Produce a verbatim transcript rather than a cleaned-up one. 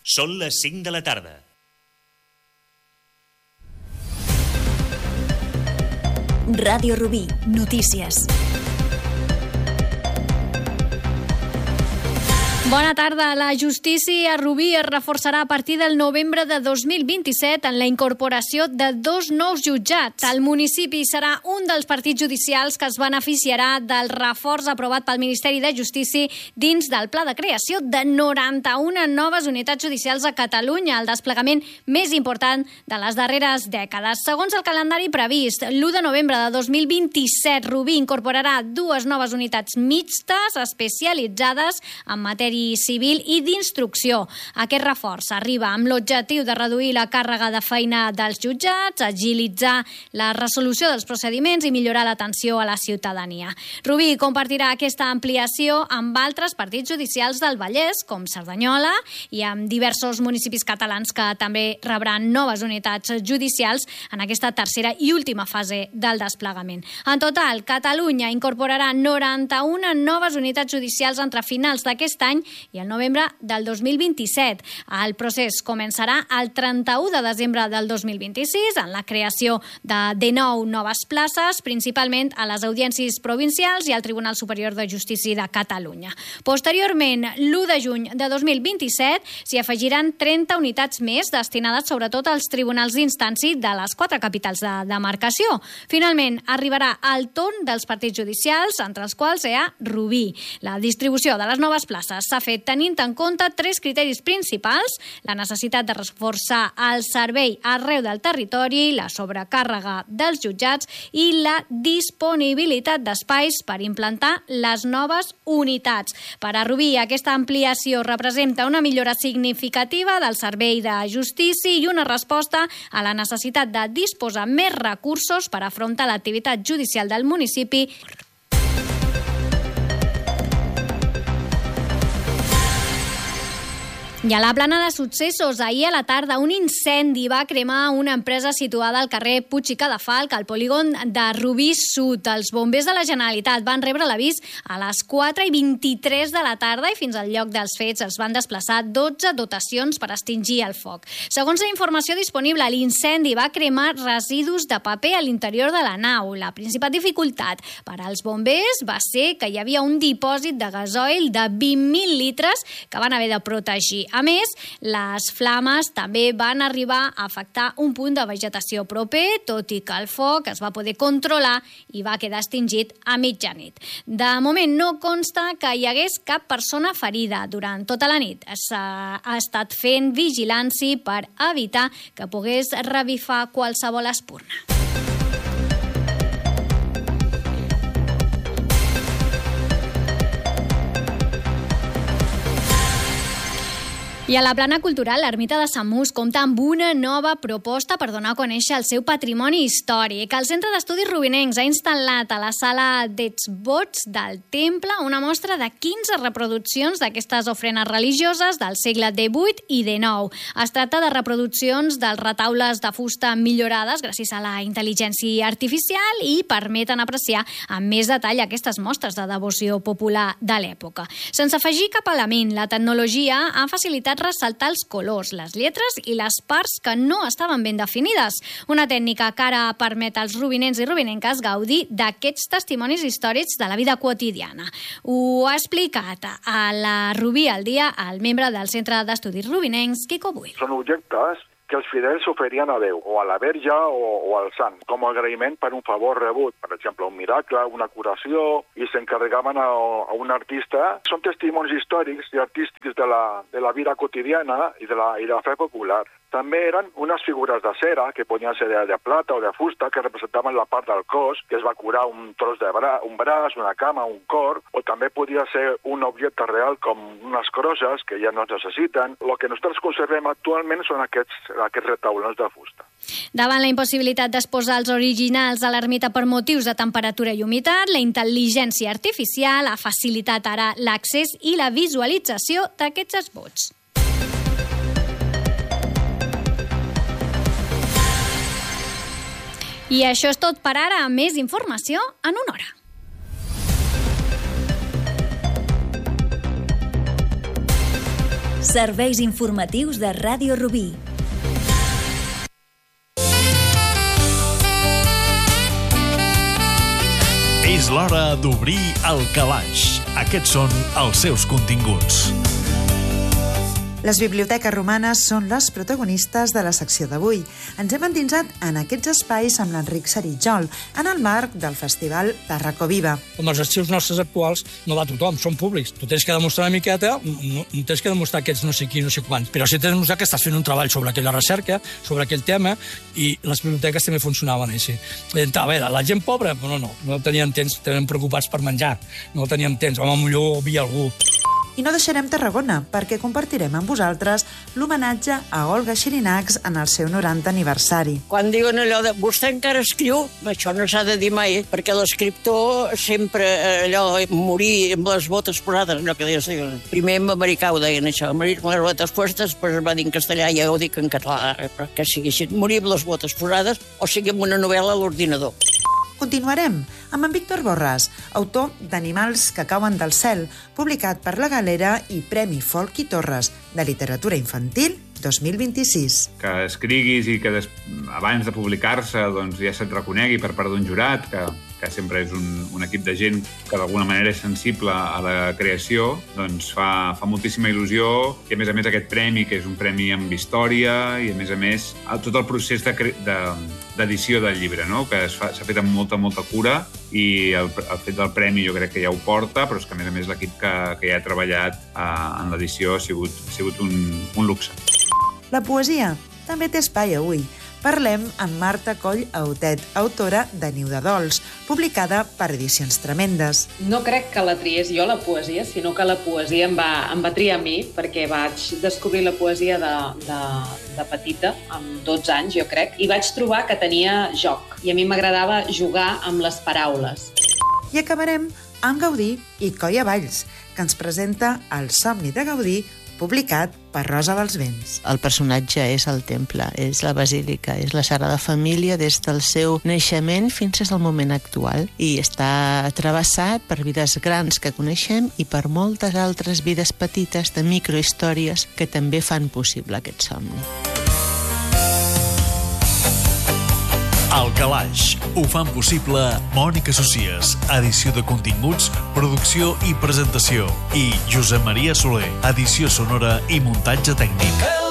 Són les cinc de la tarda. Ràdio Rubí, notícies. Bona tarda. La justícia a Rubí es reforçarà a partir del novembre de dos mil vint-i-set en la incorporació de dos nous jutjats. El municipi serà un dels partits judicials que es beneficiarà del reforç aprovat pel Ministeri de Justícia dins del pla de creació de noranta-una noves unitats judicials a Catalunya, el desplegament més important de les darreres dècades. Segons el calendari previst, l'u de novembre de dos mil vint-i-set, Rubí incorporarà dues noves unitats mixtes especialitzades en matèria civil i d'instrucció. Aquest reforç arriba amb l'objectiu de reduir la càrrega de feina dels jutjats, agilitzar la resolució dels procediments i millorar l'atenció a la ciutadania. Rubí compartirà aquesta ampliació amb altres partits judicials del Vallès, com Cerdanyola, i amb diversos municipis catalans que també rebran noves unitats judicials en aquesta tercera i última fase del desplegament. En total, Catalunya incorporarà noranta-una noves unitats judicials entre finals d'aquest any i el novembre del dos mil vint-i-set. El procés començarà el trenta-u de desembre del dos mil vint-i-sis en la creació de dinou noves places, principalment a les audiències provincials i al Tribunal Superior de Justícia de Catalunya. Posteriorment, l'u de juny de dos mil vint-i-set, s'hi afegiran trenta unitats més destinades sobretot als tribunals d'instància de les quatre capitals de demarcació. Finalment, arribarà el torn dels partits judicials, entre els quals hi ha Rubí. La distribució de les noves places s'ha fet tenint en compte tres criteris principals: la necessitat de reforçar el servei arreu del territori, la sobrecàrrega dels jutjats i la disponibilitat d'espais per implantar les noves unitats. Per a Rubí, aquesta ampliació representa una millora significativa del servei de justícia i una resposta a la necessitat de disposar més recursos per afrontar l'activitat judicial del municipi. I a la plana de successos, ahir a la tarda, un incendi va cremar una empresa situada al carrer Puig i Cadafalc, al polígon de Rubí Sud. Els bombers de la Generalitat van rebre l'avís a les quatre i vint-i-tres de la tarda i fins al lloc dels fets es van desplaçar dotze dotacions per extingir el foc. Segons la informació disponible, l'incendi va cremar residus de paper a l'interior de la nau. La principal dificultat per als bombers va ser que hi havia un dipòsit de gasoil de vint mil litres que van haver de protegir. A més, les flames també van arribar a afectar un punt de vegetació proper, tot i que el foc es va poder controlar i va quedar extingit a mitjanit. De moment no consta que hi hagués cap persona ferida. Durant tota la nit s'ha estat fent vigilància per evitar que pogués revifar qualsevol espurna. I a la plana cultural, l'Ermita de Sant Mus compta amb una nova proposta per donar a conèixer el seu patrimoni històric. El Centre d'Estudis Rubinencs ha instal·lat a la sala d'exvots del temple una mostra de quinze reproduccions d'aquestes ofrenes religioses del segle divuit i dinou. Es tracta de reproduccions dels retaules de fusta millorades gràcies a la intel·ligència artificial i permeten apreciar amb més detall aquestes mostres de devoció popular de l'època. Sense afegir cap element, la tecnologia ha facilitat ressaltar els colors, les lletres i les parts que no estaven ben definides. Una tècnica que ara permet als rubinencs i rubinenques gaudir d'aquests testimonis històrics de la vida quotidiana. Ho ha explicat a la Rubí al dia el membre del Centre d'Estudis Rubinencs, Quico Buil. Són objectes que els fidels oferien a Déu, o a la Verge o, o al Sant, com a agraïment per un favor rebut, per exemple, un miracle, una curació, i s'encarregaven a, a un artista. Són testimonis històrics i artístics de la, de la vida quotidiana i de la, i de la fe popular. També eren unes figures de cera, que podien ser de, de plata o de fusta, que representaven la part del cos, que es va curar un tros de bra, un braç, una cama, un cor, o també podia ser un objecte real com unes crosses, que ja no es necessiten. El que nosaltres conservem actualment són aquests, aquests retaulons de fusta. Davant la impossibilitat d'exposar els originals a l'ermita per motius de temperatura i humitat, la intel·ligència artificial ha facilitat ara l'accés i la visualització d'aquests esbots. I això és tot per ara. Més informació en una hora. Serveis informatius de Ràdio Rubí. És l'hora d'obrir el calaix. Aquests són els seus continguts. Les biblioteques romanes són les protagonistes de la secció d'avui. Ens hem endinsat en aquests espais amb l'Enric Saritjol, en el marc del festival Tarraco Viva. Com els arxius nostres actuals, no va tothom, són públics. Tu tens que demostrar una miqueta, no, no tens que demostrar que ets no sé qui, no sé quants, però sí tens que demostrar que estàs fent un treball sobre aquella recerca, sobre aquell tema, i les biblioteques també funcionaven així. A veure, la gent pobra, no, no, no tenien temps, tenien preocupats per menjar, no teníem temps, home, millor hi havia algú. I no deixarem Tarragona, perquè compartirem amb vosaltres l'homenatge a Olga Xirinacs en el seu norantè aniversari. Quan diuen allò de vostè encara escriu, això no s'ha de dir mai, perquè l'escriptor sempre allò, morir amb les botes posades, allò que deies, primer en americà ho deien això, morir amb les botes postes, després es va dir en castellà, ja ho dic en català, però que sigui així, morir amb les botes posades o sigui amb una novel·la a l'ordinador. Continuarem amb en Víctor Borràs, autor d'Animals que cauen del cel, publicat per La Galera i Premi Folk i Torres de Literatura Infantil dos mil vint-i-sis. Que escriguis i que des... abans de publicar-se doncs, ja se't reconegui per part d'un jurat, que, que sempre és un, un equip de gent que d'alguna manera és sensible a la creació, doncs fa, fa moltíssima il·lusió, i a més a més aquest premi, que és un premi amb història, i a més a més tot el procés de, de, d'edició del llibre, no? Que s'ha fet amb molta, molta cura, i el, el fet del premi jo crec que ja ho porta, però és que a més a més l'equip que, que ja ha treballat eh, en l'edició ha sigut, ha sigut un, un luxe. La poesia també té espai avui. Parlem amb Marta Coll Autet, autora de Niu de Dols, publicada per Edicions Tremendes. No crec que la triés jo, la poesia, sinó que la poesia em va, em va triar a mi, perquè vaig descobrir la poesia de, de, de petita, amb dotze anys, jo crec, i vaig trobar que tenia joc, i a mi m'agradava jugar amb les paraules. I acabarem amb Gaudí i Colla Valls, que ens presenta El somni de Gaudí, publicat per Rosa dels Vents. El personatge és el temple, és la basílica, és la Sagrada Família des del seu naixement fins al moment actual, i està travessat per vides grans que coneixem i per moltes altres vides petites de microhistòries que també fan possible aquest somni. El Calaix. Ho fan possible Mònica Socies, edició de continguts, producció i presentació, i Josep Maria Soler, edició sonora i muntatge tècnic.